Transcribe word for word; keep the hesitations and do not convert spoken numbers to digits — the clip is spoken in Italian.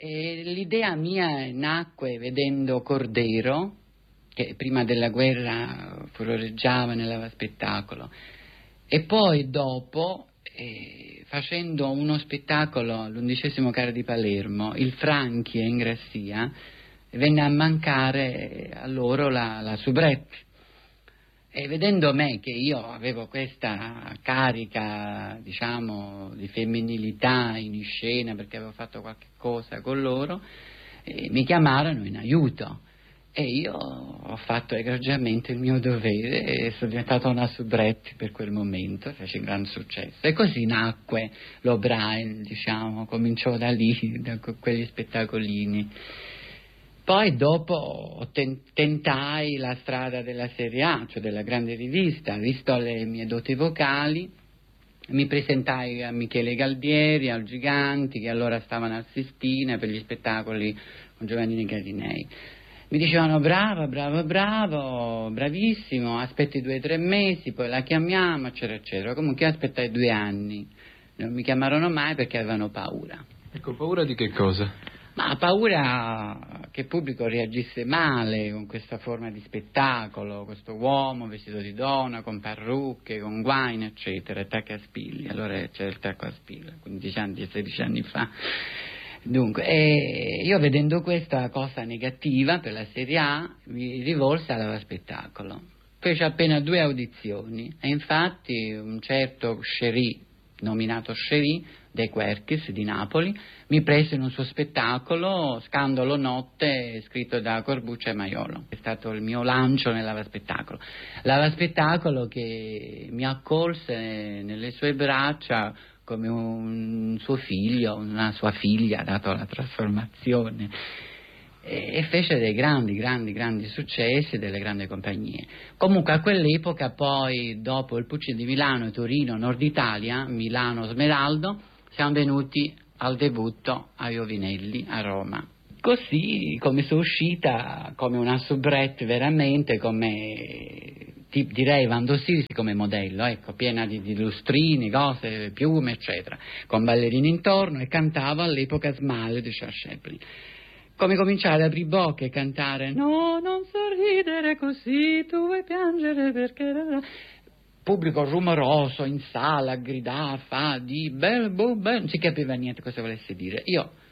E l'idea mia nacque vedendo Cordero, che prima della guerra furoreggiava nell'Ava Spettacolo, e poi dopo eh, facendo uno spettacolo all'undicesimo Carro di Palermo, il Franchi e Ingrassia, venne a mancare a loro la, la soubrette. E vedendo me che io avevo questa carica, diciamo, di femminilità in scena perché avevo fatto qualche cosa con loro, eh, mi chiamarono in aiuto e io ho fatto egregiamente il mio dovere e sono diventata una soubrette per quel momento, fece un gran successo e così nacque l'O'Brien, diciamo, cominciò da lì, da quegli spettacolini. Poi dopo tentai la strada della Serie A, cioè della grande rivista, visto le mie doti vocali, mi presentai a Michele Galdieri, al Giganti, che allora stavano al Sistina per gli spettacoli con Giovannini Garinei. Mi dicevano bravo, bravo, bravo, bravissimo, aspetti due o tre mesi, poi la chiamiamo, eccetera, eccetera. Comunque io aspettai due anni, non mi chiamarono mai perché avevano paura. Ecco, paura di che cosa? Ma paura che il pubblico reagisse male con questa forma di spettacolo, questo uomo vestito di donna, con parrucche, con guaine, eccetera, e tacca a spilli. Allora c'era il tacco a spilla, quindici anni, sedici anni fa. Dunque, e io vedendo questa cosa negativa per la Serie A, mi rivolsi all'Ava Spettacolo. Fece appena due audizioni e infatti un certo Scerì, nominato Scerì, dei Querchis di Napoli, mi prese in un suo spettacolo, Scandalo Notte, scritto da Corbuccio e Maiolo. È stato il mio lancio nell'Ava Spettacolo. L'Ava Spettacolo che mi accolse nelle sue braccia come un suo figlio, una sua figlia, dato la trasformazione, e fece dei grandi, grandi, grandi successi delle grandi compagnie. Comunque a quell'epoca poi, dopo il Puccini di Milano e Torino, Nord Italia, Milano Smeraldo, siamo venuti al debutto a Iovinelli, a Roma. Così come sono uscita come una soubrette veramente, come ti, direi Vando Sisi come modello, ecco, piena di, di lustrini, cose, piume, eccetera, con ballerini intorno e cantavo all'epoca Smile di Charles Chaplin. Come cominciare ad aprire bocca e cantare no, non sorridere così, tu vuoi piangere perché... Pubblico rumoroso in sala, gridava, fa di bel, boh, bel, non si capiva niente cosa volesse dire. Io